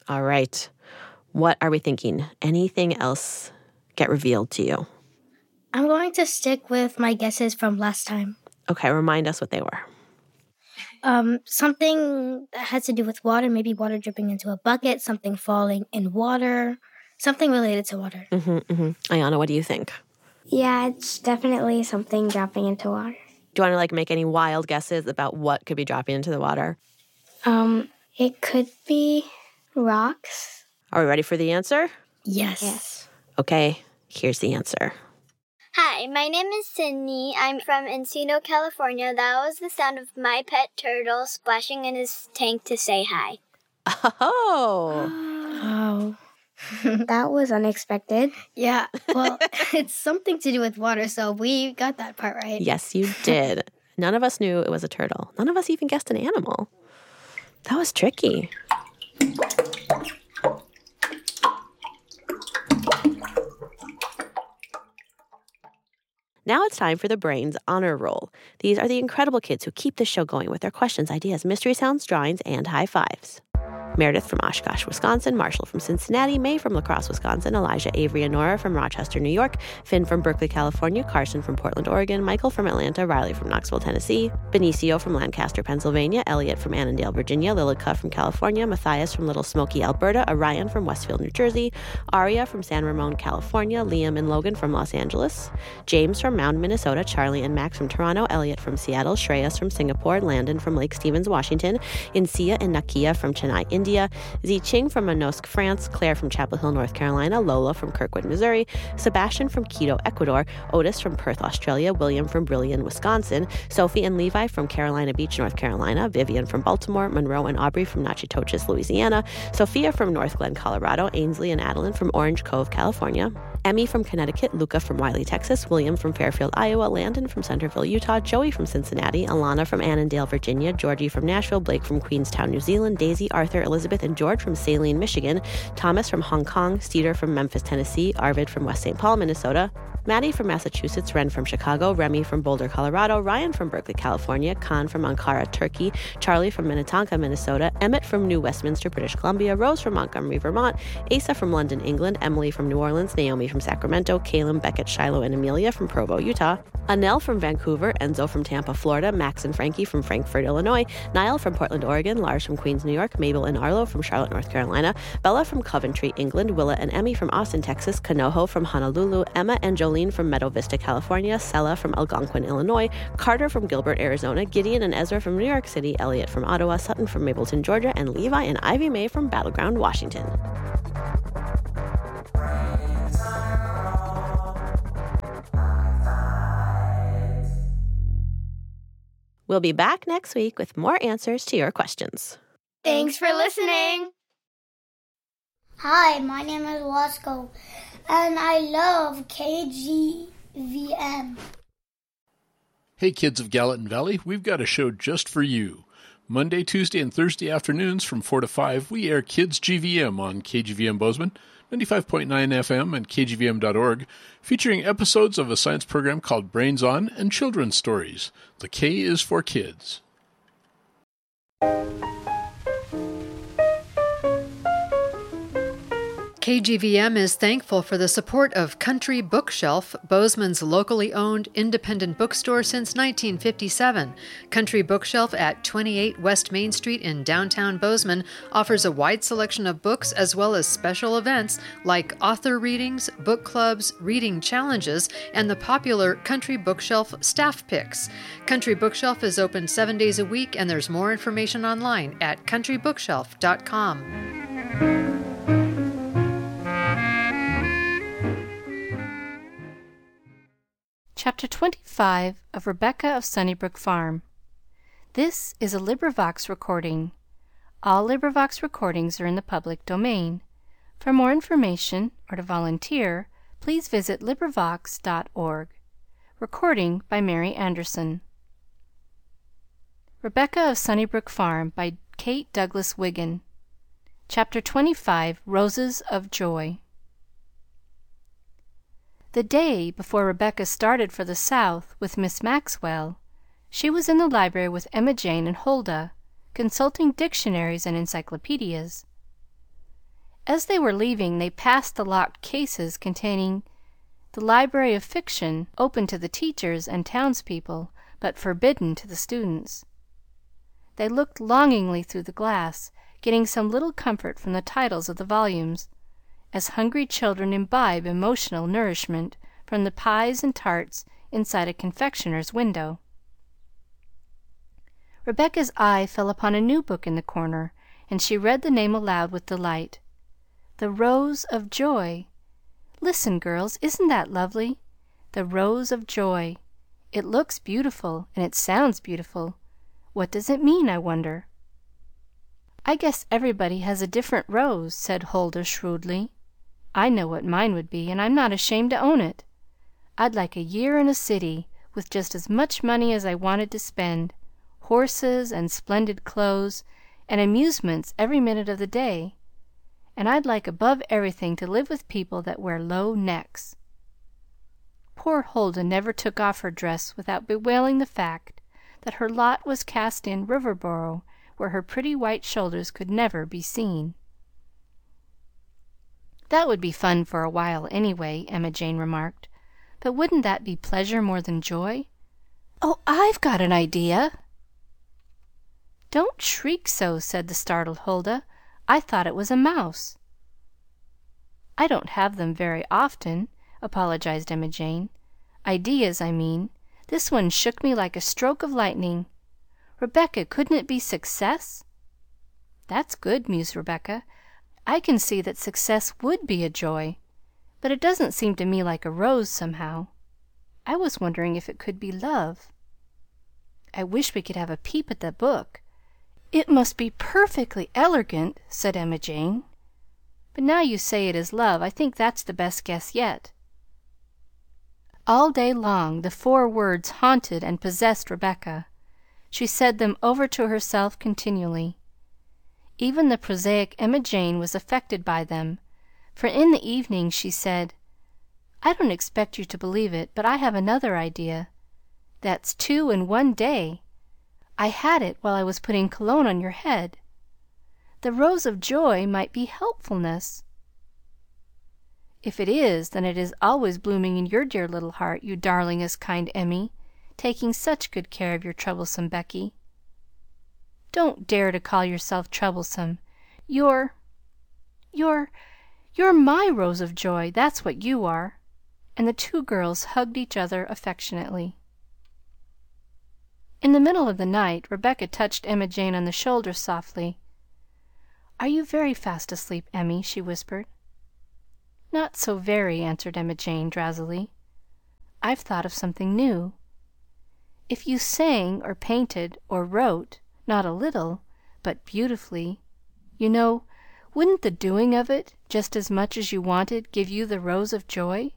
All right. What are we thinking? Anything else get revealed to you? I'm going to stick with my guesses from last time. Okay, remind us what they were. Something that has to do with water, maybe water dripping into a bucket, something falling in water, something related to water. Ayana, what do you think? Yeah, it's definitely something dropping into water. Do you want to make any wild guesses about what could be dropping into the water? It could be rocks. Are we ready for the answer? Yes. Okay, here's the answer. Hi, my name is Sydney. I'm from Encino, California. That was the sound of my pet turtle splashing in his tank to say hi. Oh. That was unexpected. Yeah, well, it's something to do with water, so we got that part right. Yes, you did. None of us knew it was a turtle. None of us even guessed an animal. That was tricky. Now it's time for the Brains Honor Roll. These are the incredible kids who keep this show going with their questions, ideas, mystery sounds, drawings, and high fives. Meredith from Oshkosh, Wisconsin, Marshall from Cincinnati, May from La Crosse, Wisconsin, Elijah, Avery, and Nora from Rochester, New York, Finn from Berkeley, California, Carson from Portland, Oregon, Michael from Atlanta, Riley from Knoxville, Tennessee, Benicio from Lancaster, Pennsylvania, Elliot from Annandale, Virginia, Lilica from California, Matthias from Little Smoky, Alberta, Orion from Westfield, New Jersey, Aria from San Ramon, California, Liam and Logan from Los Angeles, James from Mound, Minnesota, Charlie and Max from Toronto, Elliot from Seattle, Shreyas from Singapore, Landon from Lake Stevens, Washington, Insia and Nakia from Chennai, India, Zi Ching from Manosque, France, Claire from Chapel Hill, North Carolina, Lola from Kirkwood, Missouri, Sebastian from Quito, Ecuador, Otis from Perth, Australia, William from Brillion, Wisconsin, Sophie and Levi from Carolina Beach, North Carolina, Vivian from Baltimore, Monroe and Aubrey from Natchitoches, Louisiana, Sophia from North Glen, Colorado, Ainsley and Adeline from Orange Cove, California, Emmy from Connecticut, Luca from Wiley, Texas, William from Fairfield, Iowa, Landon from Centerville, Utah, Joey from Cincinnati, Alana from Annandale, Virginia, Georgie from Nashville, Blake from Queenstown, New Zealand, Daisy, Arthur, Elizabeth, and George from Saline, Michigan, Thomas from Hong Kong, Cedar from Memphis, Tennessee, Arvid from West St. Paul, Minnesota, Maddie from Massachusetts, Ren from Chicago, Remy from Boulder, Colorado, Ryan from Berkeley, California, Khan from Ankara, Turkey, Charlie from Minnetonka, Minnesota, Emmett from New Westminster, British Columbia, Rose from Montgomery, Vermont, Asa from London, England, Emily from New Orleans, Naomi from Sacramento, Caleb, Beckett, Shiloh, and Amelia from Provo, Utah, Anel from Vancouver, Enzo from Tampa, Florida, Max and Frankie from Frankfurt, Illinois, Niall from Portland, Oregon, Lars from Queens, New York, Mabel and Arlo from Charlotte, North Carolina, Bella from Coventry, England, Willa and Emmy from Austin, Texas, Kanoho from Honolulu, Emma and Jolene from Meadow Vista, California, Sella from Algonquin, Illinois, Carter from Gilbert, Arizona, Gideon and Ezra from New York City, Elliot from Ottawa, Sutton from Mapleton, Georgia, and Levi and Ivy Mae from Battleground, Washington. We'll be back next week with more answers to your questions. Thanks for listening. Hi, my name is Wasco, and I love KGVM. Hey kids of Gallatin Valley, we've got a show just for you. Monday, Tuesday, and Thursday afternoons from 4 to 5, we air Kids GVM on KGVM Bozeman, 95.9 FM and kgvm.org, featuring episodes of a science program called Brains On and children's stories. The K is for kids. KGVM is thankful for the support of Country Bookshelf, Bozeman's locally owned independent bookstore since 1957. Country Bookshelf at 28 West Main Street in downtown Bozeman offers a wide selection of books as well as special events like author readings, book clubs, reading challenges, and the popular Country Bookshelf staff picks. Country Bookshelf is open 7 days a week, and there's more information online at countrybookshelf.com. Chapter 25 of Rebecca of Sunnybrook Farm. This is a LibriVox recording. All LibriVox recordings are in the public domain. For more information or to volunteer, please visit LibriVox.org. Recording by Mary Anderson. Rebecca of Sunnybrook Farm by Kate Douglas Wiggin. Chapter 25, Roses of Joy. The day before Rebecca started for the South with Miss Maxwell, she was in the library with Emma Jane and Huldah, consulting dictionaries and encyclopedias. As they were leaving, they passed the locked cases containing the library of fiction, open to the teachers and townspeople, but forbidden to the students. They looked longingly through the glass, getting some little comfort from the titles of the volumes, as hungry children imbibe emotional nourishment from the pies and tarts inside a confectioner's window. Rebecca's eye fell upon a new book in the corner, and she read the name aloud with delight. The Rose of Joy. Listen, girls, isn't that lovely? The Rose of Joy. It looks beautiful, and it sounds beautiful. What does it mean, I wonder? I guess everybody has a different rose, said Huldah shrewdly. I know what mine would be, and I'm not ashamed to own it. I'd like a year in a city, with just as much money as I wanted to spend, horses and splendid clothes, and amusements every minute of the day. And I'd like above everything to live with people that wear low necks. Poor Huldah never took off her dress without bewailing the fact that her lot was cast in Riverboro, where her pretty white shoulders could never be seen. That would be fun for a while, anyway, Emma Jane remarked. But wouldn't that be pleasure more than joy? Oh, I've got an idea! Don't shriek so, said the startled Huldah. I thought it was a mouse. I don't have them very often, apologized Emma Jane. Ideas, I mean. This one shook me like a stroke of lightning. Rebecca, couldn't it be success? That's good, mused Rebecca. I can see that success would be a joy, but it doesn't seem to me like a rose, somehow. I was wondering if it could be love. I wish we could have a peep at the book. It must be perfectly elegant, said Emma Jane. But now you say it is love, I think that's the best guess yet. All day long the 4 words haunted and possessed Rebecca. She said them over to herself continually. Even the prosaic Emma Jane was affected by them, for in the evening she said, I don't expect you to believe it, but I have another idea. That's 2 in one day. I had it while I was putting cologne on your head. The Rose of Joy might be helpfulness. If it is, then it is always blooming in your dear little heart, you darlingest kind Emmy, taking such good care of your troublesome Becky. Don't dare to call yourself troublesome. You're my Rose of Joy, that's what you are. And the 2 girls hugged each other affectionately. In the middle of the night, Rebecca touched Emma Jane on the shoulder softly. Are you very fast asleep, Emmy? She whispered. Not so very, answered Emma Jane drowsily. I've thought of something new. If you sang or painted or wrote, not a little, but beautifully, you know, wouldn't the doing of it, just as much as you wanted, give you the Rose of Joy?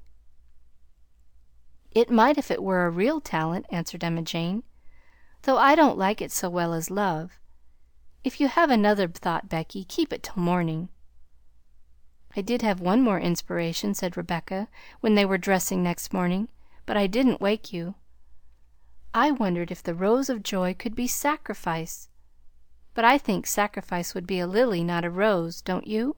It might if it were a real talent, answered Emma Jane, though I don't like it so well as love. If you have another thought, Becky, keep it till morning. I did have one more inspiration, said Rebecca, when they were dressing next morning, but I didn't wake you. I wondered if the Rose of Joy could be sacrifice. But I think sacrifice would be a lily, not a rose, don't you?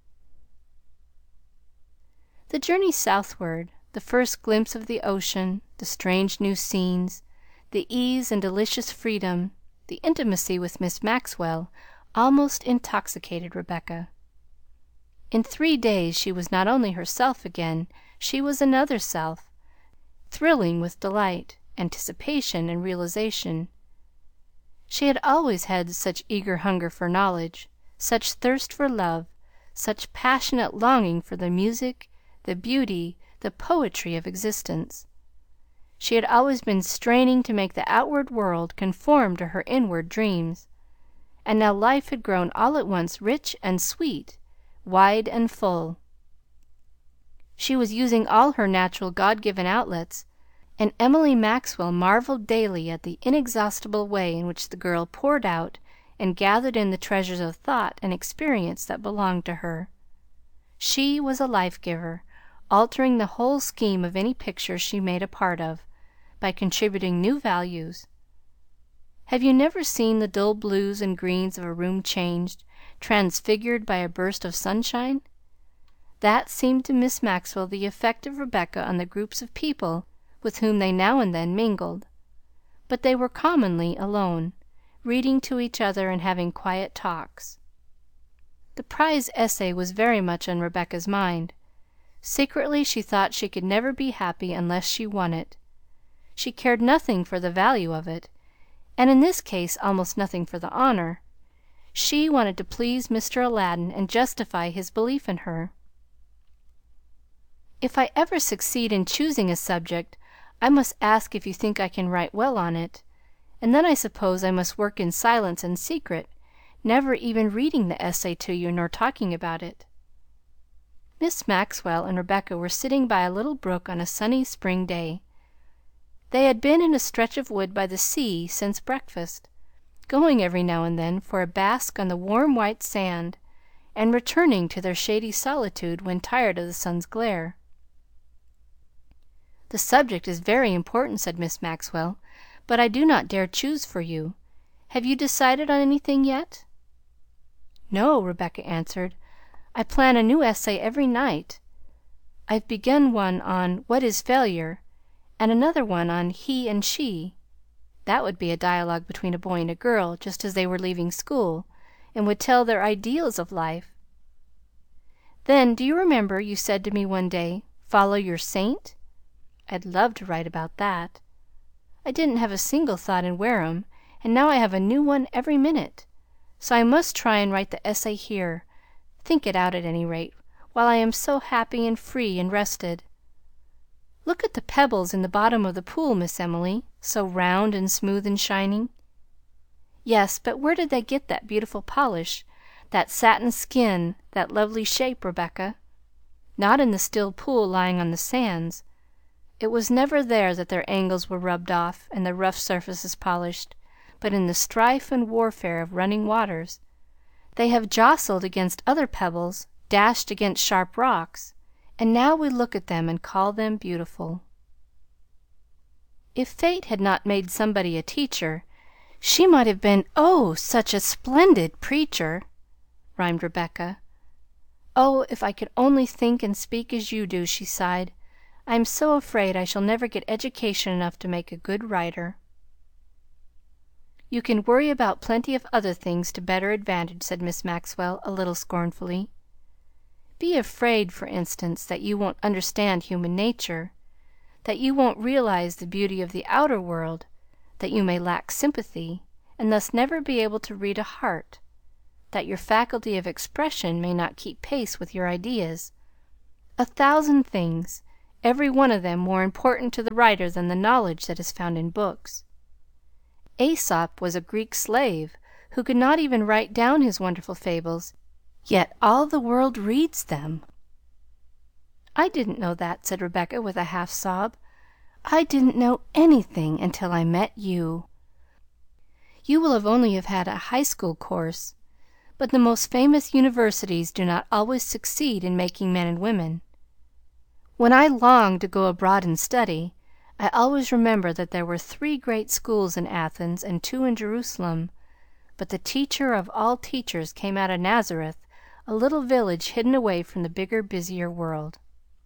The journey southward, the first glimpse of the ocean, the strange new scenes, the ease and delicious freedom, the intimacy with Miss Maxwell, almost intoxicated Rebecca. In 3 days she was not only herself again, she was another self, thrilling with delight, anticipation, and realization. She had always had such eager hunger for knowledge, such thirst for love, such passionate longing for the music, the beauty, the poetry of existence. She had always been straining to make the outward world conform to her inward dreams, and now life had grown all at once rich and sweet, wide and full. She was using all her natural God-given outlets, and Emily Maxwell marveled daily at the inexhaustible way in which the girl poured out and gathered in the treasures of thought and experience that belonged to her. She was a life-giver, altering the whole scheme of any picture she made a part of, by contributing new values. Have you never seen the dull blues and greens of a room changed, transfigured by a burst of sunshine? That seemed to Miss Maxwell the effect of Rebecca on the groups of people with whom they now and then mingled. But they were commonly alone, reading to each other and having quiet talks. The prize essay was very much on Rebecca's mind. Secretly she thought she could never be happy unless she won it. She cared nothing for the value of it, and in this case almost nothing for the honor. She wanted to please Mr. Aladdin and justify his belief in her. "If I ever succeed in choosing a subject, I must ask if you think I can write well on it, and then I suppose I must work in silence and secret, never even reading the essay to you nor talking about it." Miss Maxwell and Rebecca were sitting by a little brook on a sunny spring day. They had been in a stretch of wood by the sea since breakfast, going every now and then for a bask on the warm white sand, and returning to their shady solitude when tired of the sun's glare. "The subject is very important," said Miss Maxwell, "but I do not dare choose for you. Have you decided on anything yet?" "No," Rebecca answered. "I plan a new essay every night. I've begun one on 'What is Failure?' and another one on 'He and She.' That would be a dialogue between a boy and a girl, just as they were leaving school, and would tell their ideals of life. Then, do you remember you said to me one day, 'Follow your saint'? I'd love to write about that. I didn't have a single thought in Wareham, and now I have a new one every minute. So I must try and write the essay here, think it out at any rate, while I am so happy and free and rested. Look at the pebbles in the bottom of the pool, Miss Emily, so round and smooth and shining." "Yes, but where did they get that beautiful polish, that satin skin, that lovely shape, Rebecca? Not in the still pool lying on the sands. It was never there that their angles were rubbed off and the rough surfaces polished, but in the strife and warfare of running waters. They have jostled against other pebbles, dashed against sharp rocks, and now we look at them and call them beautiful." "If fate had not made somebody a teacher, she might have been, oh, such a splendid preacher!" rhymed Rebecca. "Oh, if I could only think and speak as you do!" she sighed. "I am so afraid I shall never get education enough to make a good writer." "You can worry about plenty of other things to better advantage," said Miss Maxwell, a little scornfully. "Be afraid, for instance, that you won't understand human nature, that you won't realize the beauty of the outer world, that you may lack sympathy, and thus never be able to read a heart, that your faculty of expression may not keep pace with your ideas. 1,000 things, every one of them more important to the writer than the knowledge that is found in books. Aesop was a Greek slave who could not even write down his wonderful fables, yet all the world reads them." "I didn't know that," said Rebecca with a half sob. "I didn't know anything until I met you. You will only have had a high school course, but the most famous universities do not always succeed in making men and women. When I long to go abroad and study, I always remember that there were 3 great schools in Athens and 2 in Jerusalem, but the teacher of all teachers came out of Nazareth, a little village hidden away from the bigger, busier world."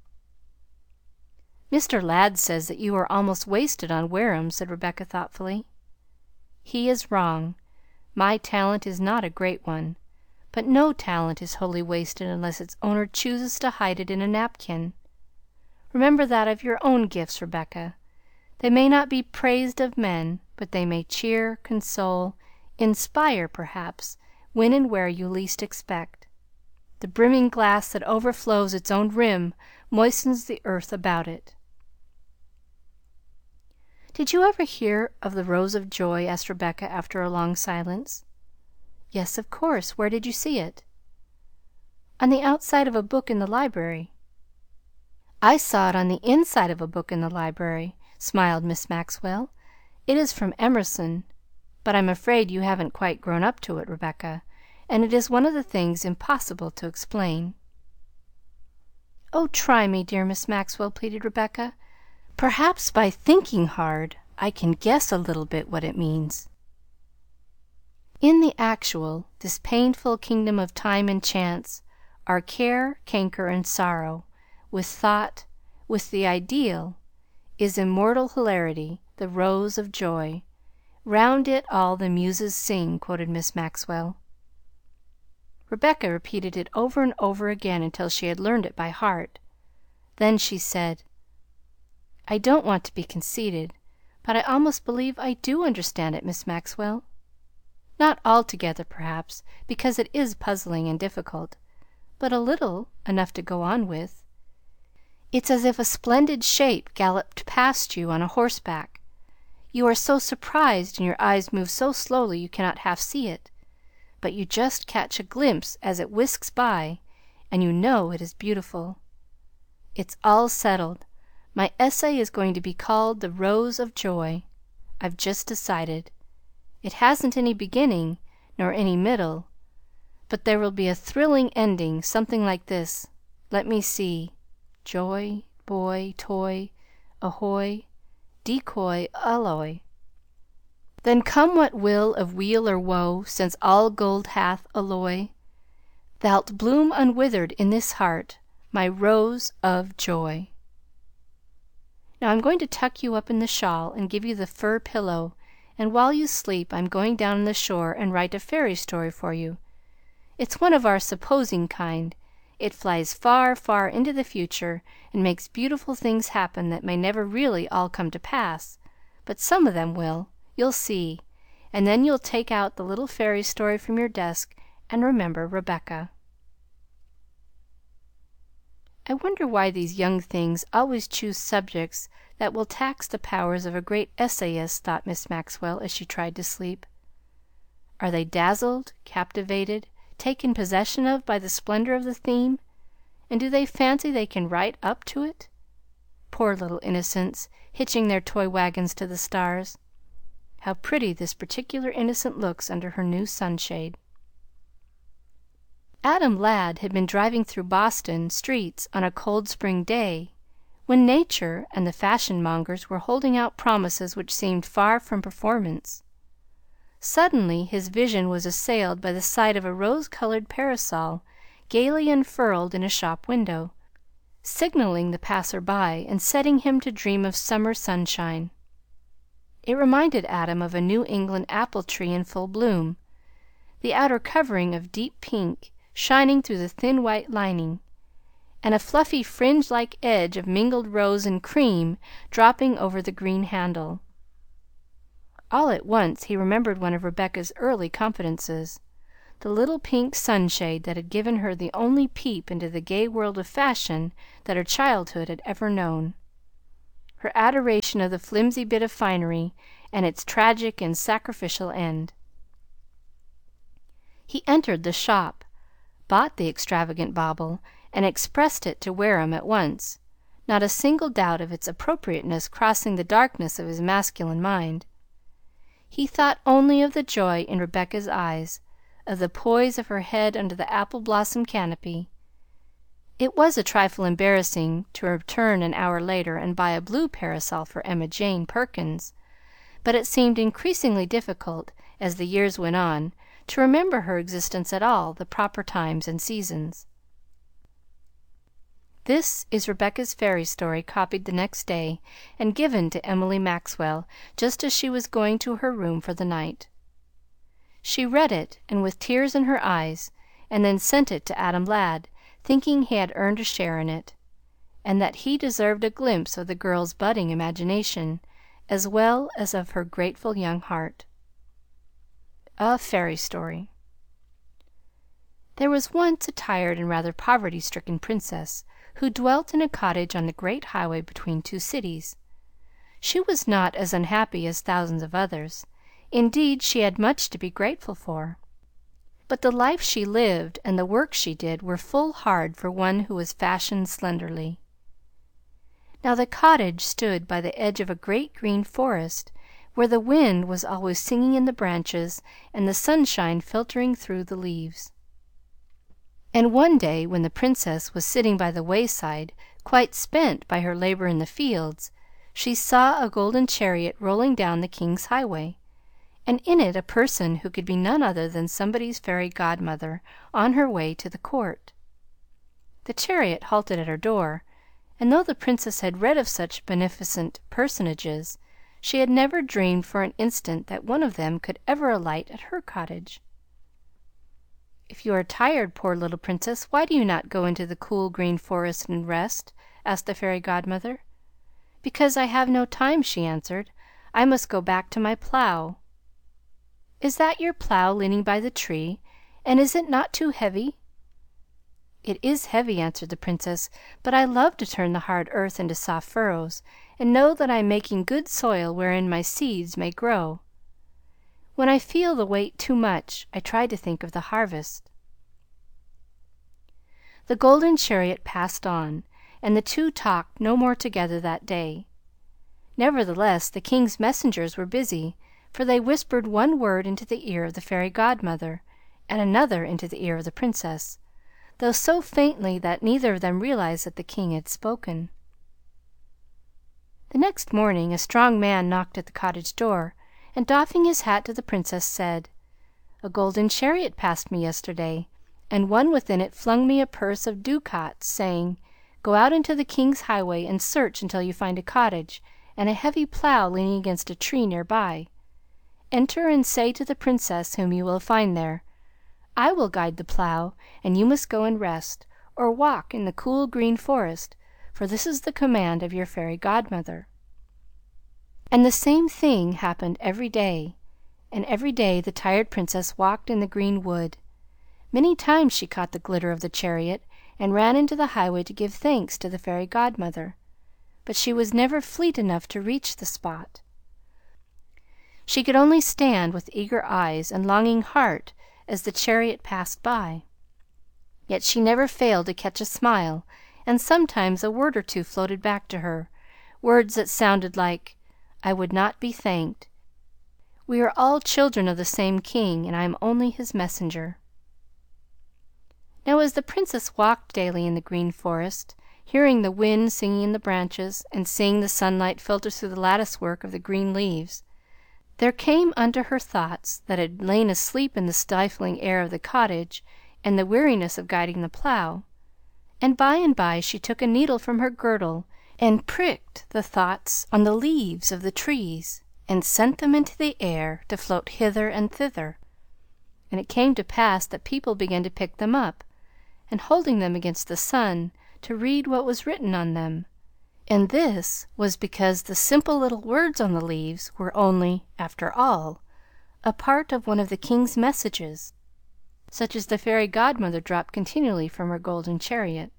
"Mr. Ladd says that you are almost wasted on Wareham," said Rebecca thoughtfully. "He is wrong. My talent is not a great one, but no talent is wholly wasted unless its owner chooses to hide it in a napkin. Remember that of your own gifts, Rebecca. They may not be praised of men, but they may cheer, console, inspire, perhaps, when and where you least expect. The brimming glass that overflows its own rim moistens the earth about it." "Did you ever hear of the Rose of Joy?" asked Rebecca after a long silence. "Yes, of course. Where did you see it?" "On the outside of a book in the library." "I saw it on the inside of a book in the library," smiled Miss Maxwell. "It is from Emerson, but I'm afraid you haven't quite grown up to it, Rebecca, and it is one of the things impossible to explain." "Oh, try me, dear Miss Maxwell," pleaded Rebecca. "Perhaps by thinking hard I can guess a little bit what it means." In the actual, this painful kingdom of time and chance, are care, canker, and sorrow, with thought, with the ideal, is immortal hilarity, the rose of joy. Round it all the muses sing, quoted Miss Maxwell. Rebecca repeated it over and over again until she had learned it by heart. Then she said, I don't want to be conceited, but I almost believe I do understand it, Miss Maxwell. Not altogether, perhaps, because it is puzzling and difficult, but a little, enough to go on with. It's as if a splendid shape galloped past you on a horseback. You are so surprised and your eyes move so slowly you cannot half see it, but you just catch a glimpse as it whisks by, and you know it is beautiful. It's all settled. My essay is going to be called The Rose of Joy. I've just decided. It hasn't any beginning, nor any middle, but there will be a thrilling ending, something like this. Let me see. Joy, boy, toy, ahoy, decoy, alloy. Then come what will of weal or woe, since all gold hath alloy, thou'lt bloom unwithered in this heart, my rose of joy. Now I'm going to tuck you up in the shawl and give you the fur pillow, and while you sleep I'm going down on the shore and write a fairy story for you. It's one of our supposing kind. It flies far, far into the future and makes beautiful things happen that may never really all come to pass, but some of them will. You'll see, and then you'll take out the little fairy story from your desk and remember Rebecca. I wonder why these young things always choose subjects that will tax the powers of a great essayist, thought Miss Maxwell as she tried to sleep. Are they dazzled, captivated, taken possession of by the splendor of the theme, and do they fancy they can write up to it? Poor little innocents, hitching their toy wagons to the stars. How pretty this particular innocent looks under her new sunshade. Adam Ladd had been driving through Boston streets on a cold spring day, when nature and the fashion mongers were holding out promises which seemed far from performance. Suddenly his vision was assailed by the sight of a rose-colored parasol gaily unfurled in a shop window, signaling the passer-by and setting him to dream of summer sunshine. It reminded Adam of a New England apple tree in full bloom, the outer covering of deep pink shining through the thin white lining, and a fluffy fringe-like edge of mingled rose and cream dropping over the green handle. All at once he remembered one of Rebecca's early confidences, the little pink sunshade that had given her the only peep into the gay world of fashion that her childhood had ever known. Her adoration of the flimsy bit of finery and its tragic and sacrificial end. He entered the shop, bought the extravagant bauble, and expressed it to Wareham at once, not a single doubt of its appropriateness crossing the darkness of his masculine mind. He thought only of the joy in Rebecca's eyes, of the poise of her head under the apple-blossom canopy. It was a trifle embarrassing to return an hour later and buy a blue parasol for Emma Jane Perkins, but it seemed increasingly difficult, as the years went on, to remember her existence at all the proper times and seasons. This is Rebecca's fairy story, copied the next day and given to Emily Maxwell just as she was going to her room for the night. She read it, and with tears in her eyes, and then sent it to Adam Ladd, thinking he had earned a share in it, and that he deserved a glimpse of the girl's budding imagination, as well as of her grateful young heart. A Fairy Story. There was once a tired and rather poverty-stricken princess who dwelt in a cottage on the great highway between two cities. She was not as unhappy as thousands of others. Indeed, she had much to be grateful for. But the life she lived and the work she did were full hard for one who was fashioned slenderly. Now the cottage stood by the edge of a great green forest, where the wind was always singing in the branches and the sunshine filtering through the leaves. And one day, when the Princess was sitting by the wayside, quite spent by her labor in the fields, she saw a golden chariot rolling down the king's highway, and in it a person who could be none other than somebody's fairy godmother on her way to the court. The chariot halted at her door, and though the Princess had read of such beneficent personages, she had never dreamed for an instant that one of them could ever alight at her cottage. "If you are tired, poor little Princess, why do you not go into the cool green forest and rest?" asked the fairy godmother. "Because I have no time," she answered. "I must go back to my plough." "Is that your plough leaning by the tree, and is it not too heavy?" "It is heavy," answered the Princess, "but I love to turn the hard earth into soft furrows, and know that I am making good soil wherein my seeds may grow. When I feel the weight too much, I try to think of the harvest." The golden chariot passed on, and the two talked no more together that day. Nevertheless, the King's messengers were busy, for they whispered one word into the ear of the fairy godmother, and another into the ear of the Princess, though so faintly that neither of them realized that the King had spoken. The next morning a strong man knocked at the cottage door, and doffing his hat to the Princess, said, "A golden chariot passed me yesterday, and one within it flung me a purse of ducats, saying, 'Go out into the King's highway and search until you find a cottage and a heavy plough leaning against a tree near by. Enter and say to the Princess whom you will find there, I will guide the plough, and you must go and rest, or walk in the cool green forest, for this is the command of your fairy godmother.'" And the same thing happened every day, and every day the tired Princess walked in the green wood. Many times she caught the glitter of the chariot, and ran into the highway to give thanks to the fairy godmother, but she was never fleet enough to reach the spot. She could only stand with eager eyes and longing heart as the chariot passed by. Yet she never failed to catch a smile, and sometimes a word or two floated back to her, words that sounded like, "I would not be thanked. We are all children of the same King, and I am only his messenger." Now as the Princess walked daily in the green forest, hearing the wind singing in the branches, and seeing the sunlight filter through the lattice work of the green leaves, there came unto her thoughts that had lain asleep in the stifling air of the cottage and the weariness of guiding the plough, and by she took a needle from her girdle and pricked the thoughts on the leaves of the trees, and sent them into the air to float hither and thither. And it came to pass that people began to pick them up, and holding them against the sun, to read what was written on them. And this was because the simple little words on the leaves were only, after all, a part of one of the King's messages, such as the fairy godmother dropped continually from her golden chariot.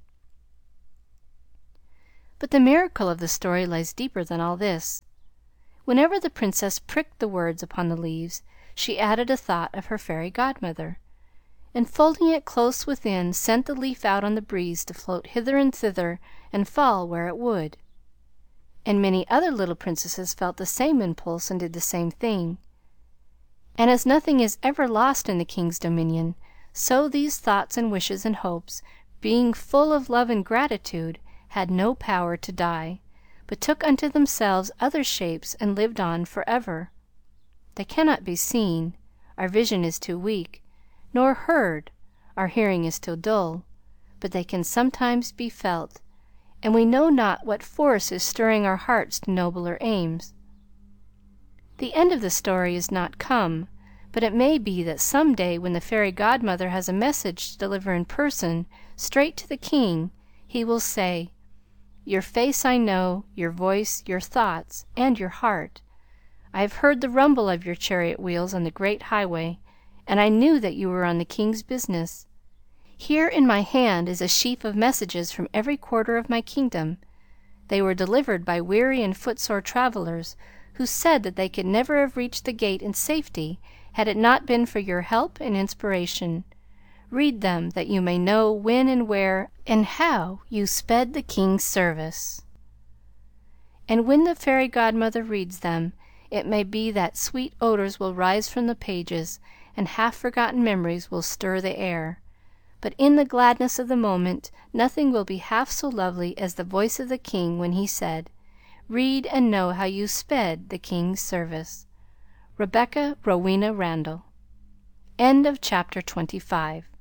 But the miracle of the story lies deeper than all this. Whenever the Princess pricked the words upon the leaves, she added a thought of her fairy godmother, and folding it close within, sent the leaf out on the breeze to float hither and thither and fall where it would. And many other little princesses felt the same impulse and did the same thing. And as nothing is ever lost in the King's dominion, so these thoughts and wishes and hopes, being full of love and gratitude, had no power to die, but took unto themselves other shapes and lived on forever. They cannot be seen, our vision is too weak, nor heard, our hearing is too dull, but they can sometimes be felt, and we know not what force is stirring our hearts to nobler aims. The end of the story is not come, but it may be that some day when the fairy godmother has a message to deliver in person straight to the King, he will say, "Your face I know, your voice, your thoughts, and your heart. I have heard the rumble of your chariot wheels on the great highway, and I knew that you were on the King's business. Here in my hand is a sheaf of messages from every quarter of my kingdom. They were delivered by weary and footsore travelers who said that they could never have reached the gate in safety had it not been for your help and inspiration. Read them, that you may know when and where and how you sped the King's service." And when the fairy godmother reads them, it may be that sweet odors will rise from the pages, and half-forgotten memories will stir the air. But in the gladness of the moment, nothing will be half so lovely as the voice of the King when he said, "Read and know how you sped the King's service." Rebecca Rowena Randall. End of chapter 25.